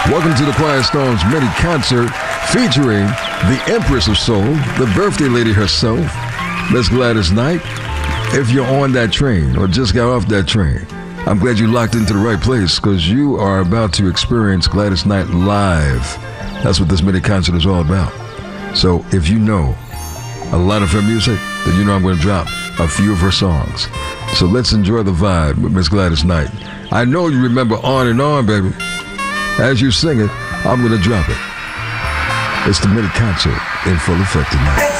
Welcome to the Quiet Storms mini concert featuring the Empress of Soul, the birthday lady herself, Miss Gladys Knight. If you're on that train or just got off that train, I'm glad you locked into the right place because you are about to experience Gladys Knight live. That's what this mini concert is all about. So if you know a lot of her music, then you know I'm going to drop a few of her songs. So let's enjoy the vibe with Miss Gladys Knight. I know you remember On and On, baby. As you sing it, I'm going to drop it. It's the mini concert in full effect tonight.